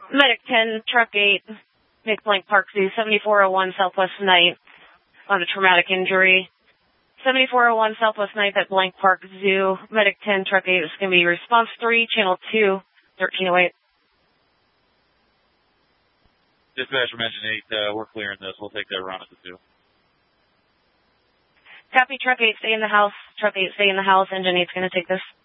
Medic 10, Truck 8, Nick Blank Park Zoo, 7401 Southwest Night on a traumatic injury. 7401 Southwest Night at Blank Park Zoo. Medic 10, Truck 8 is going to be response 3, channel 2, 1308. Dispatcher mention 8, we're clearing this. We'll take that run at the zoo. Copy, Truck 8, stay in the house. Truck 8, stay in the house. Engine 8's going to take this.